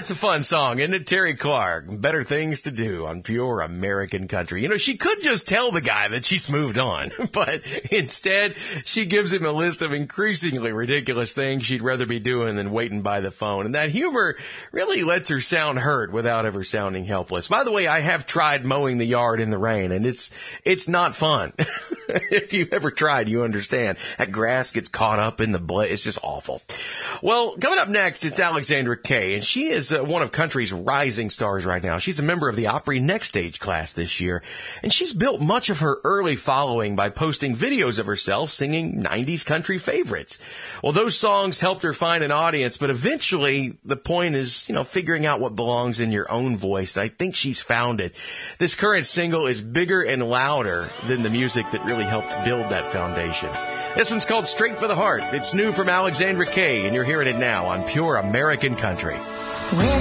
That's a fun song, isn't it? Terry Clark, Better Things to Do on Pure American Country. You know, she could just tell the guy that she's moved on, but instead she gives him a list of increasingly ridiculous things she'd rather be doing than waiting by the phone. And that humor really lets her sound hurt without ever sounding helpless. By the way, I have tried mowing the yard in the rain, and it's not fun. If you've ever tried, you understand. That grass gets caught up in the blood. It's just awful. Well, coming up next, it's Alexandra Kay, and she is one of country's rising stars right now. She's a member of the Opry Next Stage class this year, and she's built much of her early following by posting videos of herself singing 90s country favorites. Well, those songs helped her find an audience, but eventually the point is, figuring out what belongs in your own voice. I think she's found it. This current single is bigger and louder than the music that really helped build that foundation. This one's called Straight for the Heart. It's new from Alexandra Kay, and you're hearing it now on Pure American Country. When